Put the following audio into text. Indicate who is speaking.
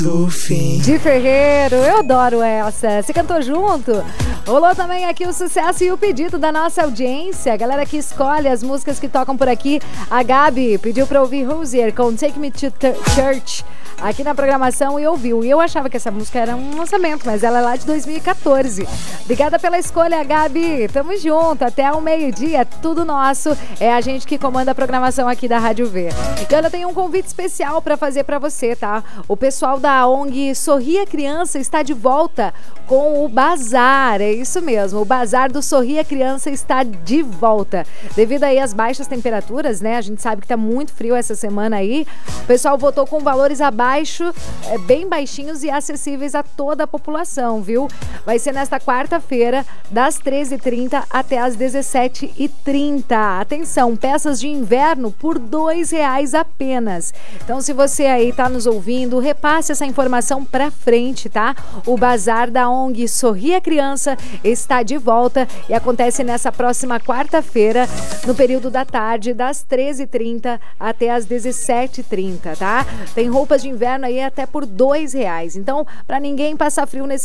Speaker 1: do fim.
Speaker 2: De Ferreiro, eu adoro essa. Você cantou junto? Rolou também aqui o sucesso e o pedido da nossa audiência. A galera que escolhe as músicas que tocam por aqui. A Gabi pediu pra ouvir Hozier com Take Me to Church aqui na programação e ouviu. E eu achava que essa música era um lançamento, mas ela é lá de 2014. Obrigada pela escolha, Gabi. Tamo junto. Até o meio-dia, tudo nosso. É a gente que comanda a programação aqui da Rádio V. E eu tenho um convite especial pra fazer pra você, tá? O pessoal da ONG Sorria Criança está de volta com o Bazar. É isso mesmo. O Bazar do Sorria Criança está de volta. Devido aí às baixas temperaturas, né? A gente sabe que tá muito frio essa semana aí. O pessoal votou com valores abaixo, bem baixinhos e acessíveis a toda a população, viu? Vai ser nesta quarta-feira, das 13h30 até as 17h30. Atenção, peças de inverno por R$2 apenas. Então, se você aí tá nos ouvindo, repasse essa informação pra frente, tá? O Bazar da ONG Sorria Criança está de volta e acontece nessa próxima quarta-feira, no período da tarde, das 13h30 até as 17h30, tá? Tem roupas de inverno aí até por R$2. Então, para ninguém passar frio nesse